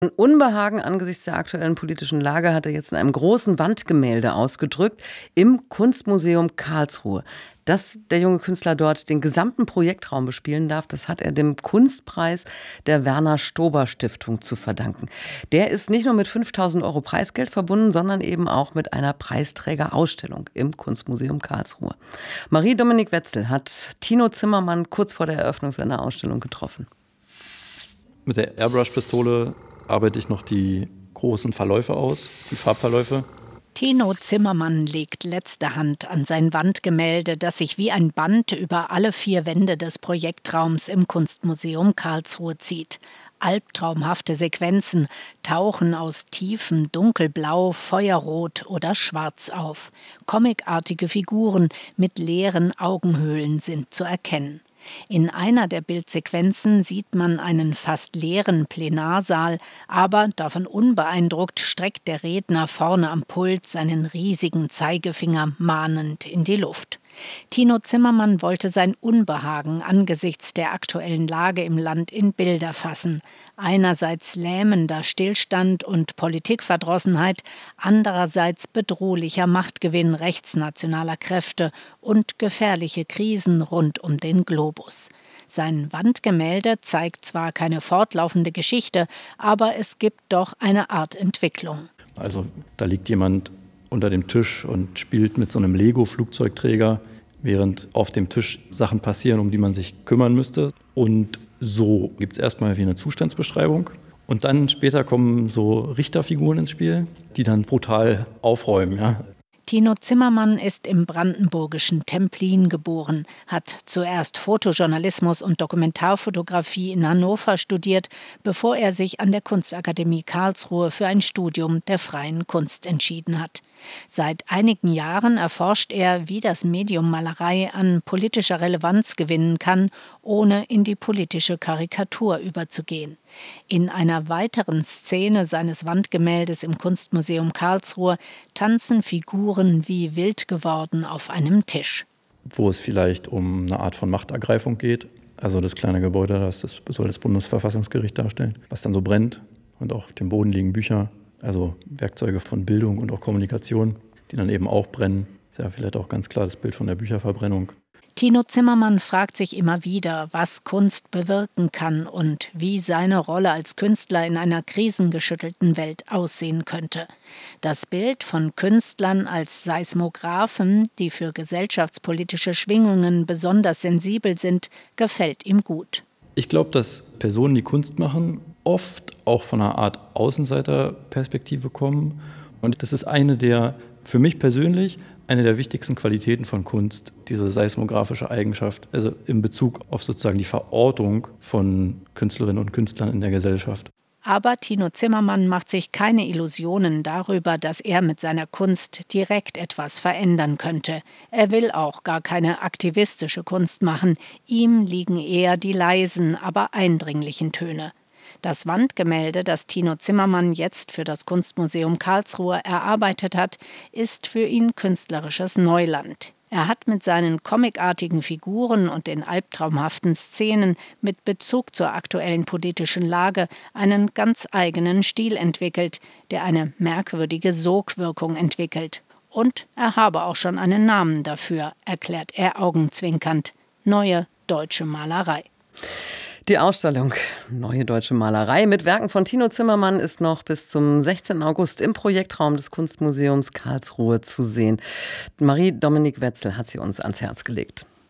Unbehagen angesichts der aktuellen politischen Lage hat er jetzt in einem großen Wandgemälde ausgedrückt im Kunstmuseum Karlsruhe. Dass der junge Künstler dort den gesamten Projektraum bespielen darf, das hat er dem Kunstpreis der Werner-Stober-Stiftung zu verdanken. Der ist nicht nur mit 5.000 € Preisgeld verbunden, sondern eben auch mit einer Preisträgerausstellung im Kunstmuseum Karlsruhe. Marie-Dominique Wetzel hat Tino Zimmermann kurz vor der Eröffnung seiner Ausstellung getroffen. Mit der Airbrush-Pistole arbeite ich noch die großen Verläufe aus, die Farbverläufe. Tino Zimmermann legt letzte Hand an sein Wandgemälde, das sich wie ein Band über alle 4 Wände des Projektraums im Kunstmuseum Karlsruhe zieht. Albtraumhafte Sequenzen tauchen aus tiefem Dunkelblau, Feuerrot oder Schwarz auf. Comicartige Figuren mit leeren Augenhöhlen sind zu erkennen. In einer der Bildsequenzen sieht man einen fast leeren Plenarsaal, aber davon unbeeindruckt streckt der Redner vorne am Pult seinen riesigen Zeigefinger mahnend in die Luft. Tino Zimmermann wollte sein Unbehagen angesichts der aktuellen Lage im Land in Bilder fassen. Einerseits lähmender Stillstand und Politikverdrossenheit, andererseits bedrohlicher Machtgewinn rechtsnationaler Kräfte und gefährliche Krisen rund um den Globus. Sein Wandgemälde zeigt zwar keine fortlaufende Geschichte, aber es gibt doch eine Art Entwicklung. Also da liegt jemand unter dem Tisch und spielt mit so einem Lego-Flugzeugträger, während auf dem Tisch Sachen passieren, um die man sich kümmern müsste. Und so gibt es erstmal wie eine Zustandsbeschreibung. Und dann später kommen so Richterfiguren ins Spiel, die dann brutal aufräumen. Ja. Tino Zimmermann ist im brandenburgischen Templin geboren, hat zuerst Fotojournalismus und Dokumentarfotografie in Hannover studiert, bevor er sich an der Kunstakademie Karlsruhe für ein Studium der freien Kunst entschieden hat. Seit einigen Jahren erforscht er, wie das Medium Malerei an politischer Relevanz gewinnen kann, ohne in die politische Karikatur überzugehen. In einer weiteren Szene seines Wandgemäldes im Kunstmuseum Karlsruhe tanzen Figuren wie wild geworden auf einem Tisch. Wo es vielleicht um eine Art von Machtergreifung geht. Also das kleine Gebäude, das soll das Bundesverfassungsgericht darstellen, was dann so brennt. Und auch auf dem Boden liegen Bücher, also Werkzeuge von Bildung und auch Kommunikation, die dann eben auch brennen. Das ist ja vielleicht auch ganz klar das Bild von der Bücherverbrennung. Tino Zimmermann fragt sich immer wieder, was Kunst bewirken kann und wie seine Rolle als Künstler in einer krisengeschüttelten Welt aussehen könnte. Das Bild von Künstlern als Seismographen, die für gesellschaftspolitische Schwingungen besonders sensibel sind, gefällt ihm gut. Ich glaube, dass Personen, die Kunst machen, oft auch von einer Art Außenseiterperspektive kommen. Und das ist für mich persönlich, eine der wichtigsten Qualitäten von Kunst, diese seismographische Eigenschaft, also in Bezug auf sozusagen die Verortung von Künstlerinnen und Künstlern in der Gesellschaft. Aber Tino Zimmermann macht sich keine Illusionen darüber, dass er mit seiner Kunst direkt etwas verändern könnte. Er will auch gar keine aktivistische Kunst machen. Ihm liegen eher die leisen, aber eindringlichen Töne. Das Wandgemälde, das Tino Zimmermann jetzt für das Kunstmuseum Karlsruhe erarbeitet hat, ist für ihn künstlerisches Neuland. Er hat mit seinen comicartigen Figuren und den albtraumhaften Szenen mit Bezug zur aktuellen politischen Lage einen ganz eigenen Stil entwickelt, der eine merkwürdige Sogwirkung entwickelt. Und er habe auch schon einen Namen dafür, erklärt er augenzwinkernd: Neue Deutsche Malerei. Die Ausstellung Neue Deutsche Malerei mit Werken von Tino Zimmermann ist noch bis zum 16. August im Projektraum des Kunstmuseums Karlsruhe zu sehen. Marie-Dominique Wetzel hat sie uns ans Herz gelegt.